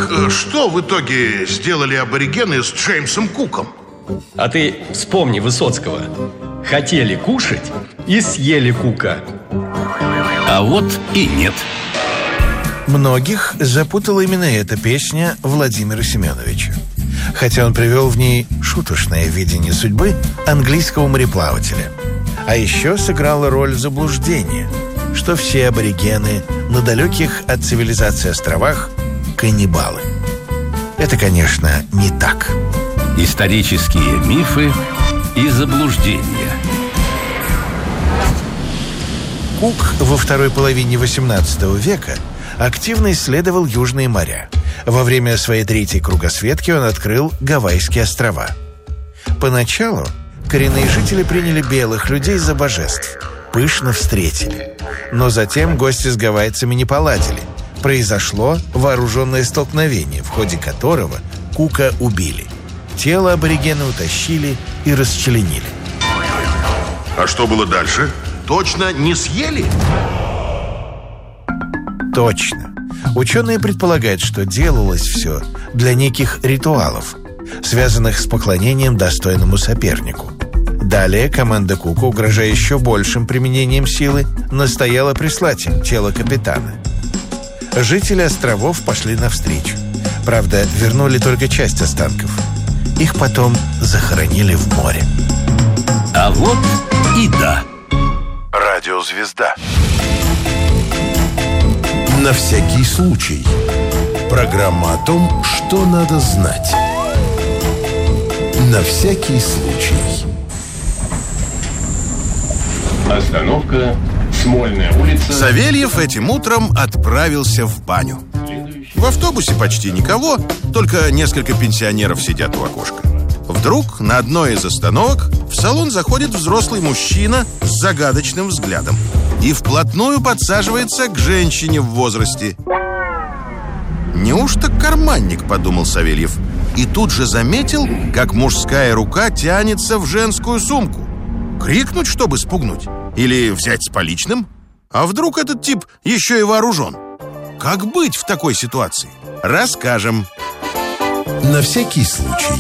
Так что в итоге сделали аборигены с Джеймсом Куком? А ты вспомни Высоцкого. Хотели кушать и съели Кука. А вот и нет. Многих запутала именно эта песня Владимира Семеновича. Хотя он привел в ней шуточное видение судьбы английского мореплавателя. А еще сыграла роль заблуждения, что все аборигены на далеких от цивилизации островах каннибалы. Это, конечно, не так. Исторические мифы и заблуждения. Кук во второй половине XVIII века активно исследовал южные моря. Во время своей третьей кругосветки он открыл Гавайские острова. Поначалу коренные жители приняли белых людей за божеств, пышно встретили. Но затем гости с гавайцами не поладили. Произошло вооруженное столкновение, в ходе которого Кука убили. Тело аборигена утащили и расчленили. А что было дальше? Точно не съели? Точно. Ученые предполагают, что делалось все для неких ритуалов, связанных с поклонением достойному сопернику. Далее команда Кука, угрожая еще большим применением силы, настояла прислать им тело капитана. Жители островов пошли навстречу. Правда, вернули только часть останков. Их потом захоронили в море. А вот и да. Радиозвезда. На всякий случай. Программа о том, что надо знать. На всякий случай. Остановка Смольная улица. Савельев этим утром отправился в баню. В автобусе почти никого, только несколько пенсионеров сидят у окошка. Вдруг на одной из остановок в салон заходит взрослый мужчина с загадочным взглядом и вплотную подсаживается к женщине в возрасте. «Неужто карманник?» — подумал Савельев. И тут же заметил, как мужская рука тянется в женскую сумку. Крикнуть, чтобы спугнуть? Или взять с поличным? А вдруг этот тип еще и вооружен? Как быть в такой ситуации? Расскажем. На всякий случай.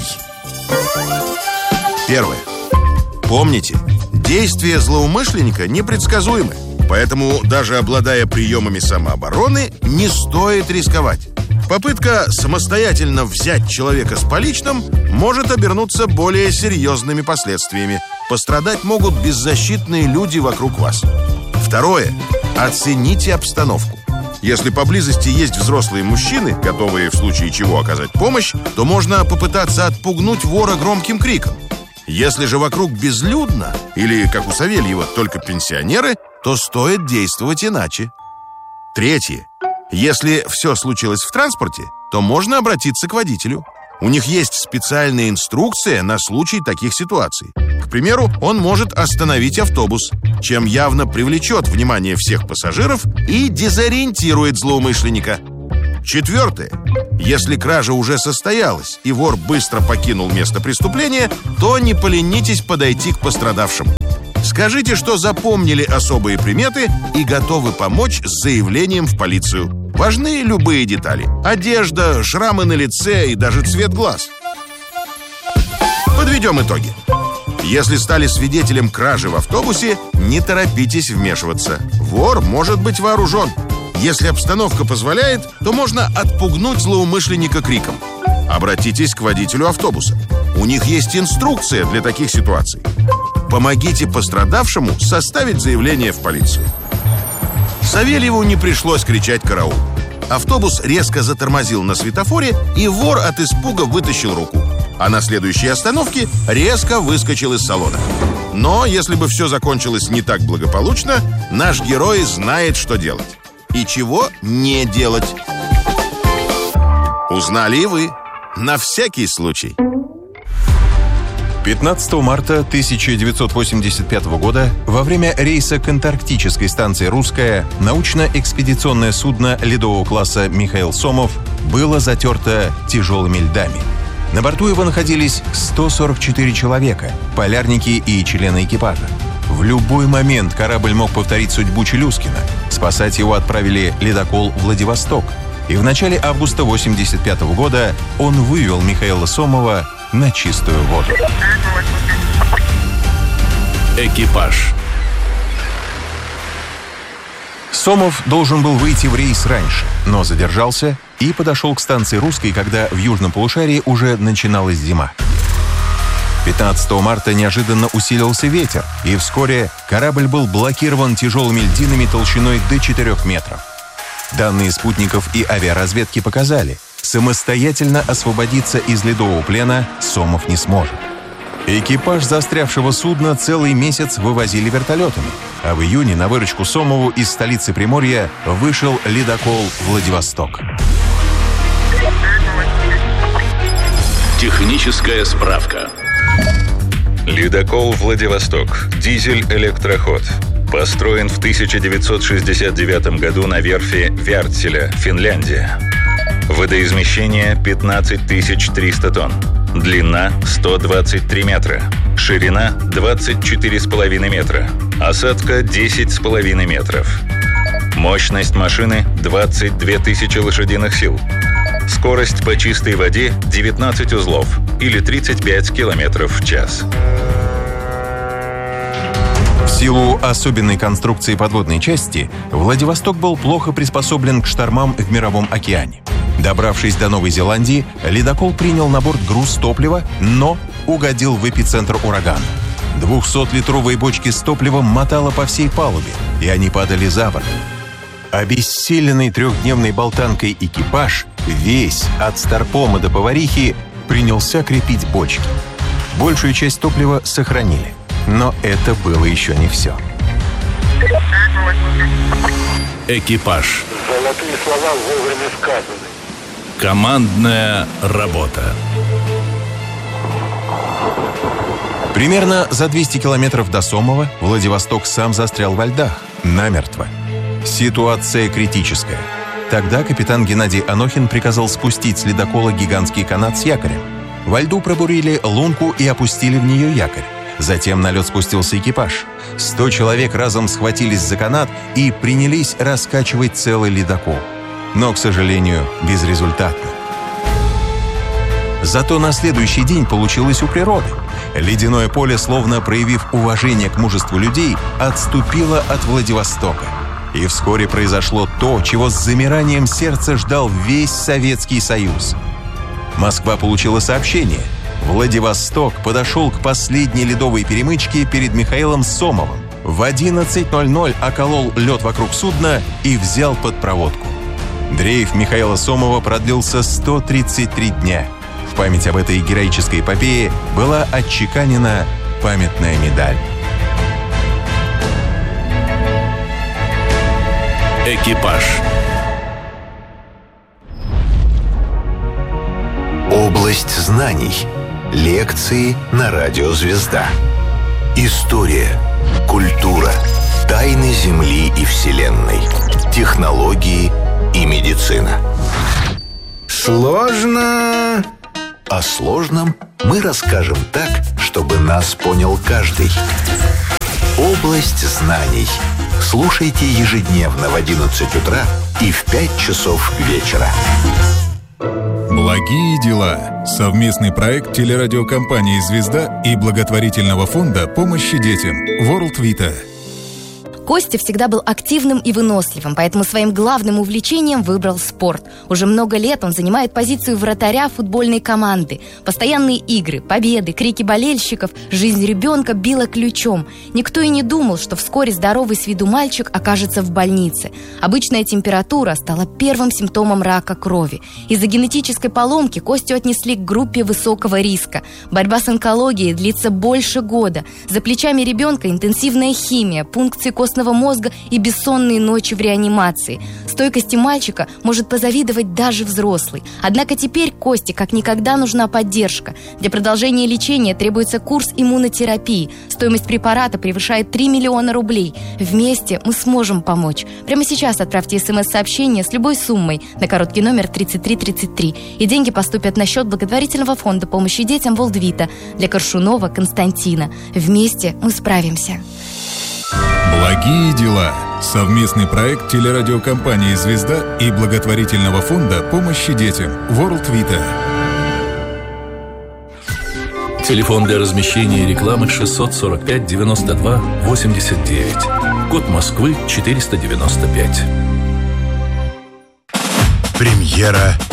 Первое. Помните, действия злоумышленника непредсказуемы. Поэтому, даже обладая приемами самообороны, не стоит рисковать. Попытка самостоятельно взять человека с поличным может обернуться более серьезными последствиями. Пострадать могут беззащитные люди вокруг вас. Второе. Оцените обстановку. Если поблизости есть взрослые мужчины, готовые в случае чего оказать помощь, то можно попытаться отпугнуть вора громким криком. Если же вокруг безлюдно, или, как у Савельева, только пенсионеры, то стоит действовать иначе. Третье. Если все случилось в транспорте, то можно обратиться к водителю. У них есть специальная инструкция на случай таких ситуаций. К примеру, он может остановить автобус, чем явно привлечет внимание всех пассажиров и дезориентирует злоумышленника. Четвертое. Если кража уже состоялась и вор быстро покинул место преступления, то не поленитесь подойти к пострадавшему. Скажите, что запомнили особые приметы и готовы помочь с заявлением в полицию. Важны любые детали. Одежда, шрамы на лице и даже цвет глаз. Подведем итоги. Если стали свидетелем кражи в автобусе, не торопитесь вмешиваться. Вор может быть вооружен. Если обстановка позволяет, то можно отпугнуть злоумышленника криком. Обратитесь к водителю автобуса. У них есть инструкция для таких ситуаций. Помогите пострадавшему составить заявление в полицию. Савельеву не пришлось кричать «караул». Автобус резко затормозил на светофоре, и вор от испуга вытащил руку. А на следующей остановке резко выскочил из салона. Но если бы все закончилось не так благополучно, наш герой знает, что делать и чего не делать. Узнали и вы. На всякий случай. 15 марта 1985 года во время рейса к антарктической станции «Русская» научно-экспедиционное судно ледового класса «Михаил Сомов» было затерто тяжелыми льдами. На борту его находились 144 человека, полярники и члены экипажа. В любой момент корабль мог повторить судьбу Челюскина. Спасать его отправили ледокол «Владивосток». и в начале августа 1985 года он вывел Михаила Сомова на чистую воду. Экипаж. Сомов должен был выйти в рейс раньше, но задержался и подошел к станции «Русской», когда в южном полушарии уже начиналась зима. 15 марта неожиданно усилился ветер, и вскоре корабль был блокирован тяжелыми льдинами толщиной до 4 метров. Данные спутников и авиаразведки показали, самостоятельно освободиться из ледового плена Сомов не сможет. Экипаж застрявшего судна целый месяц вывозили вертолетами, а в июне на выручку Сомову из столицы Приморья вышел ледокол «Владивосток». Техническая справка. Ледокол «Владивосток», дизель-электроход. Построен в 1969 году на верфи Вärtsilä, Финляндия. Водоизмещение 15 300 тонн. Длина 123 метра. Ширина 24,5 метра. Осадка 10,5 метров. Мощность машины 22 тысячи лошадиных сил. Скорость по чистой воде 19 узлов или 35 километров в час. В силу особенной конструкции подводной части, Владивосток был плохо приспособлен к штормам в Мировом океане. Добравшись до Новой Зеландии, ледокол принял на борт груз топлива, но угодил в эпицентр урагана. 200-литровые бочки с топливом мотало по всей палубе, и они падали за борт. Обессиленный трехдневной болтанкой экипаж, весь от старпома до поварихи, принялся крепить бочки. Большую часть топлива сохранили, но это было еще не все. Экипаж. Золотые слова вовремя сказаны. Командная работа. Примерно за 200 километров до Сомова Владивосток сам застрял во льдах, намертво. Ситуация критическая. Тогда капитан Геннадий Анохин приказал спустить с ледокола гигантский канат с якорем. Во льду пробурили лунку и опустили в нее якорь. Затем на лед спустился экипаж. 100 человек разом схватились за канат и принялись раскачивать целый ледокол. Но, к сожалению, безрезультатно. Зато на следующий день получилось у природы. Ледяное поле, словно проявив уважение к мужеству людей, отступило от Владивостока. И вскоре произошло то, чего с замиранием сердца ждал весь Советский Союз. Москва получила сообщение. Владивосток подошел к последней ледовой перемычке перед Михаилом Сомовым. В 11:00 околол лед вокруг судна и взял под проводку. Дрейф Михаила Сомова продлился 133 дня. В память об этой героической эпопее была отчеканена памятная медаль. Экипаж. Область знаний. Лекции на радио «Звезда». История, культура, тайны Земли и Вселенной, технологии и медицина. Сложно. О сложном мы расскажем так, чтобы нас понял каждый. Область знаний. Слушайте ежедневно в 11 утра и в 5 часов вечера. Благие дела. Совместный проект телерадиокомпании «Звезда» и благотворительного фонда помощи детям World Vita. Костя всегда был активным и выносливым, поэтому своим главным увлечением выбрал спорт. Уже много лет он занимает позицию вратаря футбольной команды. Постоянные игры, победы, крики болельщиков, жизнь ребенка била ключом. Никто и не думал, что вскоре здоровый с виду мальчик окажется в больнице. Обычная температура стала первым симптомом рака крови. Из-за генетической поломки Костю отнесли к группе высокого риска. Борьба с онкологией длится больше года. За плечами ребенка интенсивная химия, пункции костного мозга и бессонные ночи в реанимации. Стойкости мальчика может позавидовать даже взрослый. Однако теперь Косте как никогда нужна поддержка. Для продолжения лечения требуется курс иммунотерапии. Стоимость препарата превышает 3 миллиона рублей. Вместе мы сможем помочь. Прямо сейчас отправьте СМС-сообщение с любой суммой на короткий номер 3333. И деньги поступят на счет благотворительного фонда помощи детям World Vita для Коршунова Константина. Вместе мы справимся. Благие дела. Совместный проект телерадиокомпании «Звезда» и благотворительного фонда помощи детям World Vita. Телефон для размещения рекламы 645 92 89. Код Москвы 495. Премьера